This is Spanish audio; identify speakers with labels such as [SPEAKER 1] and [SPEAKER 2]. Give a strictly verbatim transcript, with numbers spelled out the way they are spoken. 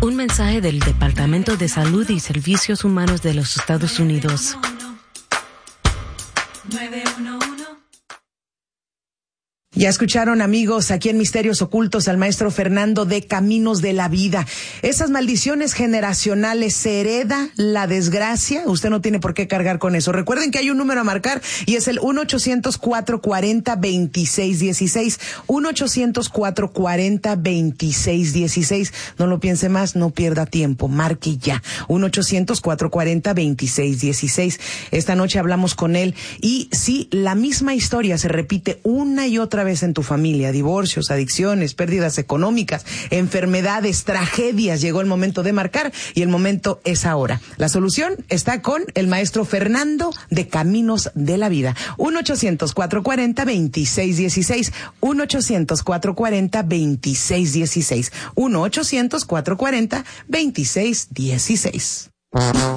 [SPEAKER 1] Un mensaje del Departamento de Salud y Servicios Humanos de los Estados Unidos.
[SPEAKER 2] Ya escucharon, amigos, aquí en Misterios Ocultos al maestro Fernando de Caminos de la Vida. Esas maldiciones generacionales, ¿se hereda la desgracia? Usted no tiene por qué cargar con eso. Recuerden que hay un número a marcar y es el uno ochocientos, cuatrocientos cuarenta, veintiséis dieciséis. uno ochocientos, cuatrocientos cuarenta, veintiséis dieciséis. No lo piense más, no pierda tiempo. Marque ya. uno ochocientos, cuatrocientos cuarenta, veintiséis dieciséis. Esta noche hablamos con él y sí, la misma historia se repite una y otra vez en tu familia: divorcios, adicciones, pérdidas económicas, enfermedades, tragedias. Llegó el momento de marcar y el momento es ahora. La solución está con el maestro Fernando de Caminos de la Vida. uno ochocientos, cuatrocientos cuarenta, veintiséis dieciséis. uno ochocientos, cuatrocientos cuarenta, veintiséis dieciséis. uno ochocientos, cuatrocientos cuarenta, veintiséis dieciséis.